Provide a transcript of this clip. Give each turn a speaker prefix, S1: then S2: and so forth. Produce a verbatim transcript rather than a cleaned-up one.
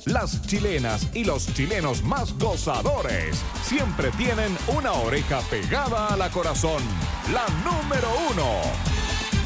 S1: Las chilenas y los chilenos más gozadores siempre tienen una oreja pegada a la corazón. La número uno.